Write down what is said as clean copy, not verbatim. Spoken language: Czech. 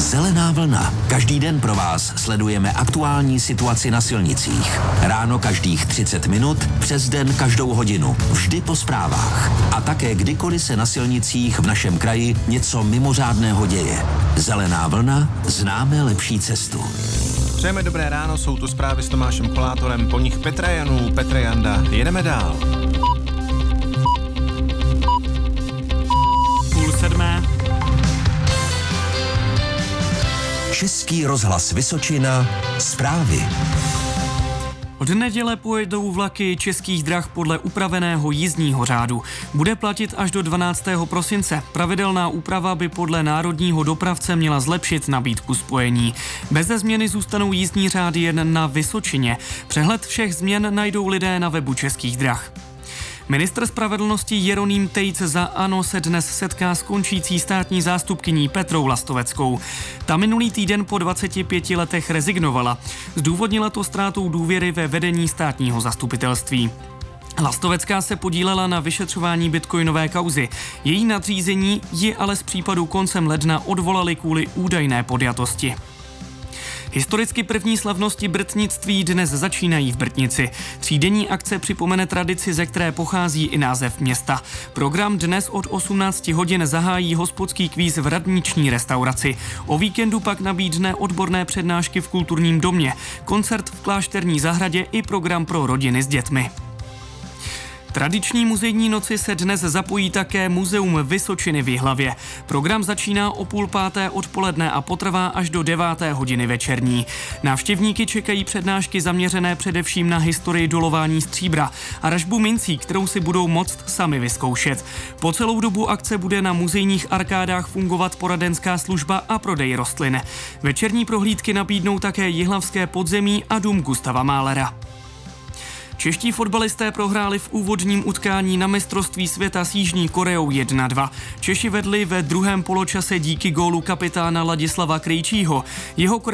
Zelená vlna. Každý den pro vás sledujeme aktuální situaci na silnicích. Ráno každých 30 minut, přes den každou hodinu. Vždy po zprávách. A také kdykoliv se na silnicích v našem kraji něco mimořádného děje. Zelená vlna. Známe lepší cestu. Přejeme dobré ráno, jsou tu zprávy s Tomášem Kolátorem, po nich Petra Janů, Petr Janda. Jedeme dál. 6:30. Český rozhlas Vysočina. Zprávy. Od neděle pojedou vlaky Českých drah podle upraveného jízdního řádu. Bude platit až do 12. prosince. Pravidelná úprava by podle národního dopravce měla zlepšit nabídku spojení. Beze změny zůstanou jízdní řády jen na Vysočině. Přehled všech změn najdou lidé na webu Českých drah. Ministr spravedlnosti Jeroným Tejc za ANO se dnes setká s končící státní zástupkyní Petrou Lastoveckou. Ta minulý týden po 25 letech rezignovala. Zdůvodnila to ztrátou důvěry ve vedení státního zastupitelství. Lastovecká se podílela na vyšetřování bitcoinové kauzy. Její nadřízení ji ale z případu koncem ledna odvolali kvůli údajné podjatosti. Historicky první slavnosti brtnictví dnes začínají v Brtnici. Třídenní akce připomene tradici, ze které pochází i název města. Program dnes od 18 hodin zahájí hospodský kvíz v radniční restauraci. O víkendu pak nabídne odborné přednášky v kulturním domě, koncert v klášterní zahradě i program pro rodiny s dětmi. Tradiční muzejní noci se dnes zapojí také Muzeum Vysočiny v Jihlavě. Program začíná o 4:30 odpoledne a potrvá až do 9. hodiny večerní. Návštěvníky čekají přednášky zaměřené především na historii dolování stříbra a ražbu mincí, kterou si budou moct sami vyzkoušet. Po celou dobu akce bude na muzejních arkádách fungovat poradenská služba a prodej rostlin. Večerní prohlídky nabídnou také jihlavské podzemí a dům Gustava Mahlera. Čeští fotbalisté prohráli v úvodním utkání na mistrovství světa s Jižní Koreou 1-2. Češi vedli ve druhém poločase díky gólu kapitána Ladislava Krejčího. Jeho